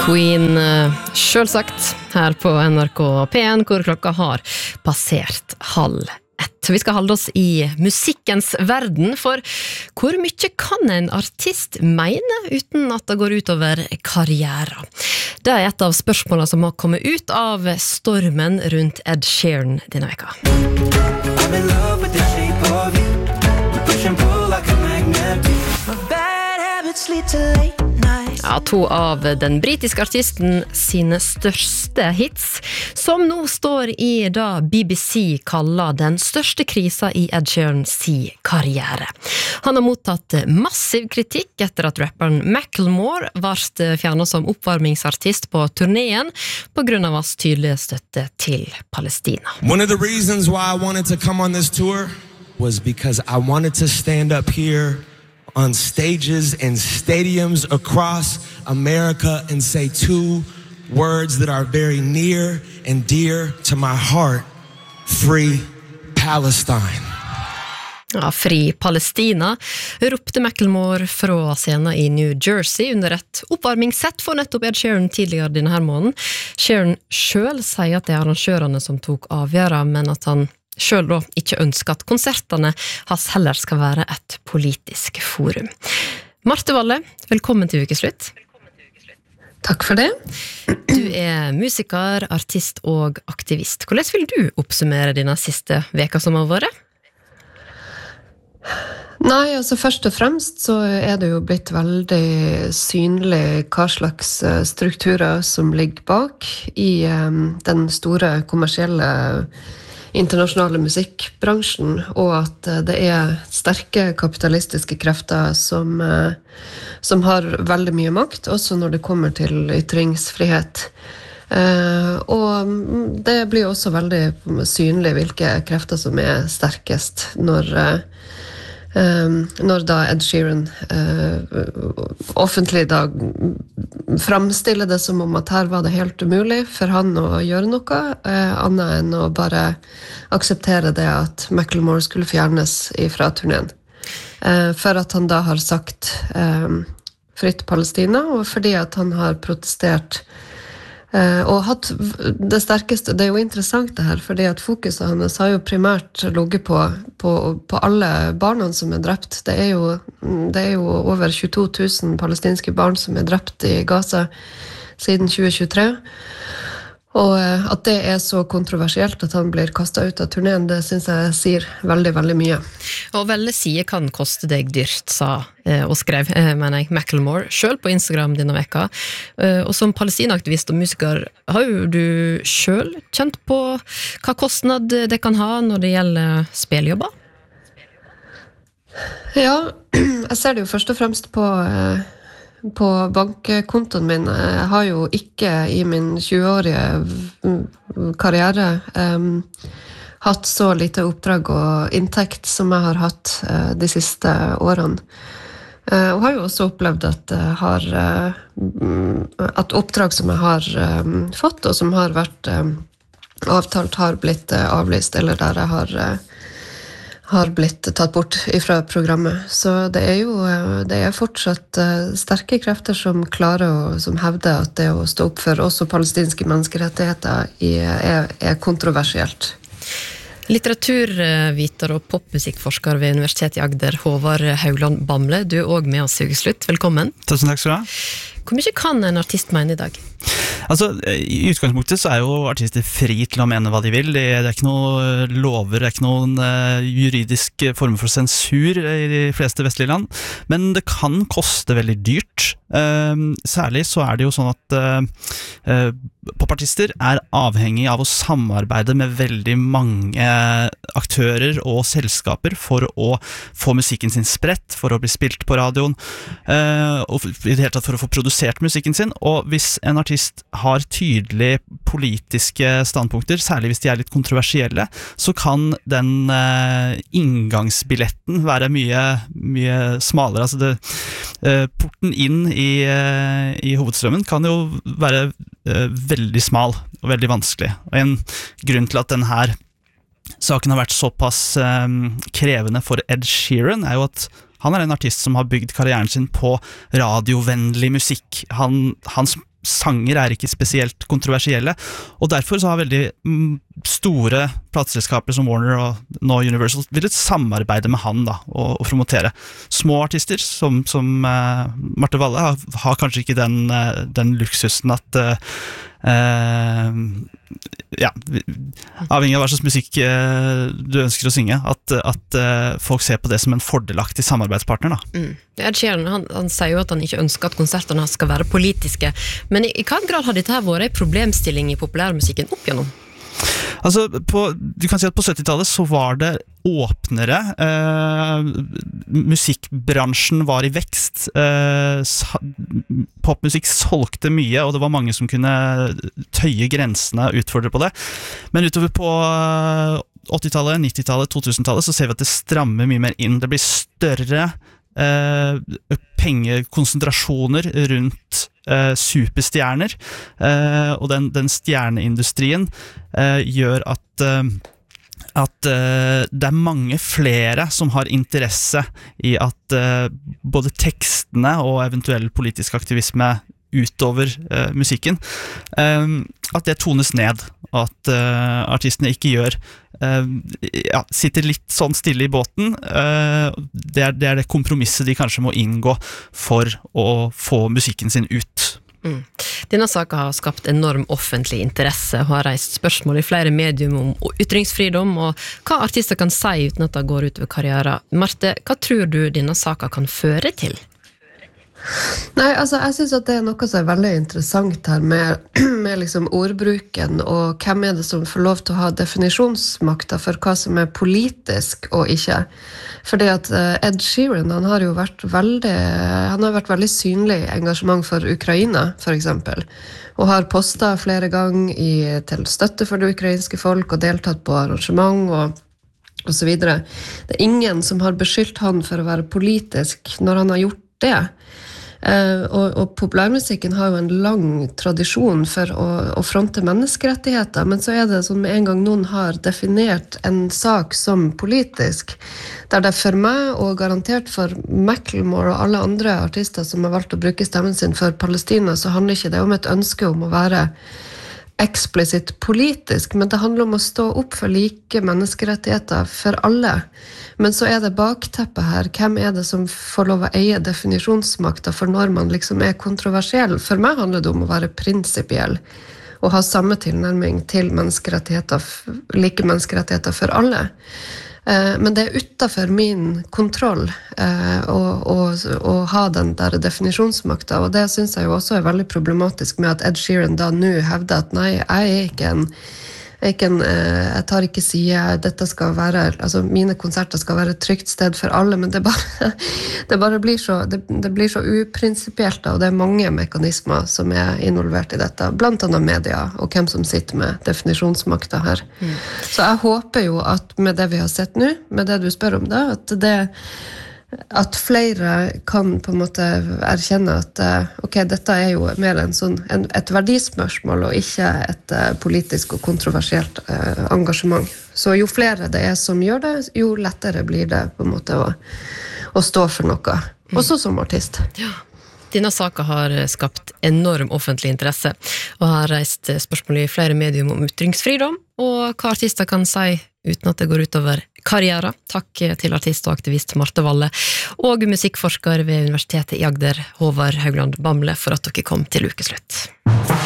Queen, selvsagt, her på NRK P1, hvor klokka har passert 12:30. Vi skal holde oss i musikkens verden, for hvor mye kan en artist mene uten at det går ut over karrieren? Det er et av spørsmålene som har kommet ut av stormen rundt Ed Sheeran denne veka. I'm in love with the shape of you. We push and pull like a magnet. My bad habits lead to late nights. Ja, to av den britiske artisten sine største hits, som nå står i det BBC kaller den største krisa i Ed Sheerans karriere. Han har mottatt massiv kritikk etter at rapperen Macklemore ble fjernet som oppvarmingsartist på turneen på grunn av hans tydelige støtte til Palestina. One of the reasons why I wanted to come on this tour was because I wanted to stand up here on stages and stadiums across America and say two words that are very near and dear to my heart. Free Palestine. Ja, Fri Palestina, ropte Macklemore fra scenen i New Jersey under et oppvarmingssett for nettopp Ed Sheeran tidligere denne her måneden. Sheeran selv sier at det er arrangørene som tok avgjøret, men at han selv da ikke ønsker at konsertene hans heller skal være et politisk forum. Marte Valle, velkommen til Ukeslutt. Takk for det. Du er musiker, artist og aktivist. Hvordan vil du oppsummere dine siste veker som har vært? Nei, altså først og fremst så er det jo blitt veldig synlig hva slags strukturer som ligger bak i den store kommersielle internasjonale musikkbransjen, og at det er sterke kapitalistiske krefter som har veldig mye makt, også når det kommer til ytringsfrihet. Og det blir også veldig synlig hvilke krefter som er sterkest når da Ed Sheeran offentlig da framstiller det som om at her var det helt umulig for han å gjøre noe, annet enn å bare akseptere det at Macklemore skulle fjernes fra turneen. For at han da har sagt fritt Palestina, og fordi at han har protestert og hatt det sterkeste. Det er jo interessant det her, fordi at fokuset hans har jo primært ligget på alle barna som er drept. Det er jo over 22 000 palestinske barn som er drept i Gaza siden 2023. Og at det er så kontroversielt at han blir kastet ut av turneen, det synes jeg sier veldig, veldig mye. Og veldig sier kan koste deg dyrt, sa og skrev, mener jeg, Macklemore, selv på Instagram denne veka. Og som palestinaaktivist og musiker, har jo du selv kjent på hva kostnad det kan ha når det gjelder spilljobber? Ja, jeg ser det jo først og fremst på bankkontoen min. Jeg har jo ikke i min 20-årige karriere hatt så lite oppdrag og inntekt som jeg har hatt de siste årene. Og har jo også opplevd at oppdrag som jeg har fått og som har vært avtalt har blitt avlyst, eller der jeg har blitt tatt bort fra programmet. Så det er fortsatt sterke krefter som klarer og som hevder at det å stå opp for også palestinske menneskerettigheter er kontroversielt. Litteraturviter og popmusikkforsker ved Universitetet i Agder, Håvard Haugland Bamble, du er også med oss i Ukeslutt. Velkommen. Tusen takk skal du ha. Hvor mye kan en artist mene i dag? Altså, i utgangspunktet så er jo artister fri til å mene hva de vil. Det er ikke noen lover, det er ikke noen juridisk form for sensur i de fleste vestlige land, men det kan koste veldig dyrt. Særlig så er det jo sånn at popartister er avhengig av å samarbeide med veldig mange aktører og selskaper for å få musikken sin spredt, for å bli spilt på radioen, og i det hele tatt for å få produsert musikken sin. Og hvis en artist har tydelige politiske standpunkter, særlig hvis de er litt kontroversielle, så kan den inngangsbilletten være mye smalere. Altså porten inn i hovedstrømmen kan jo være veldig smal og veldig vanskelig. Og en grunn til at den her saken har vært såpass krevende for Ed Sheeran er jo at han er en artist som har bygd karrieren sin på radiovennlig musikk. Hans sanger ikke spesielt kontroversielle, og derfor så har veldig store plateselskaper som Warner og nå Universal villet samarbeide med han da, og promotere. Små artister som Marte Valle har kanskje ikke den luksusen at avhengig av hva slags musikk du ønsker å synge, at folk ser på det som en fordelaktig samarbeidspartner da. Ed Sheeran, han sier jo at han ikke ønsker at konsertene skal være politiske, men i hva grad har dette her vært en problemstilling i populærmusikken opp gjennom? Altså, du kan si at på 70-tallet så var det åpnere, musikkbransjen var i vekst, popmusikk solgte mye, og det var mange som kunne tøye grensene og utfordre på det. Men utover på 80-tallet, 90-tallet, 2000-tallet så ser vi at det strammer mye mer inn. Det blir større pengekonsentrasjoner rundt superstjerner, og den stjerneindustrien gjør at det mange flere som har interesse i at både tekstene og eventuell politisk aktivisme utover musikken, at det tones ned, og at artistene ikke gjør sitter litt sånn stille i båten. Det er det kompromisset de kanskje må inngå for å få musikken sin ut. Denne saken har skapt enorm offentlig interesse og har reist spørsmål i flere medium om ytringsfridom og hva artister kan si uten at det går ut over karriere. Marte, hva tror du denne saken kan føre til? Nei, altså jeg synes at det noe som veldig interessant her med liksom ordbruken, og hvem det som får lov til å ha definisjonsmakta for hva som politisk og ikke. Fordi at Ed Sheeran, han har vært veldig synlig engasjement for Ukraina, for eksempel, og har postet flere ganger til støtte for det ukrainske folk, og deltatt på arrangement og så videre. Det ingen som har beskyldt han for å være politisk når han har gjort det. Og populærmusikken har jo en lang tradisjon for å fronte menneskerettigheter, men så det sånn med en gang noen har definert en sak som politisk, der det for meg og garantert for Macklemore og alle andre artister som har valgt å bruke stemmen sin for Palestina, så handler ikke det om et ønske om å være eksplisitt politisk, men det handler om å stå opp for like menneskerettigheter for alle. Men så det bakteppet her, hvem det som får lov å eie definisjonsmakta for når man liksom kontroversiell? For meg handler det om å være prinsipiell og ha samme tilnærming til menneskerettigheter, like menneskerettigheter for alle. Men det utenfor min kontroll å ha den der definisjonsmakta, og det synes jeg jo også veldig problematisk med at Ed Sheeran da nå hevder at nei, jeg tar ikke side, dette skal være, altså mine konserter skal være et trygt sted for alle, men det blir så uprinsipielt, og det mange mekanismer som involvert i dette, blant annet media, og hvem som sitter med definisjonsmakta her. Så jeg håper jo at med det vi har sett nå, med det du spør om det, at flere kan på en måte erkjenne at ok, dette jo mer et verdispørsmål og ikke et politisk og kontroversielt engasjement. Så jo flere det som gjør det, jo lettere blir det på en måte å stå for noe, også som artist. Ja. Denne saken har skapt enorm offentlig interesse, og har reist spørsmål i flere medium om ytringsfridom, og hva artister kan si uten at det går utover karriere. Takk til artist og aktivist Marte Valle, og musikkforsker ved Universitetet i Agder, Håvard Haugland Bamble, for at dere kom til ukeslutt.